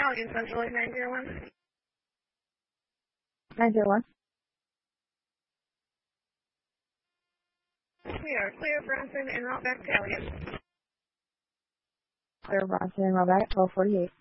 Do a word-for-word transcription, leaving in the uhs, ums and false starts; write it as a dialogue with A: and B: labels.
A: calling in Central eight nine zero one.
B: nine zero one.
A: We are clear Bronson and route back to Elliott.
B: Clear Bronson and route back at twelve forty-eight.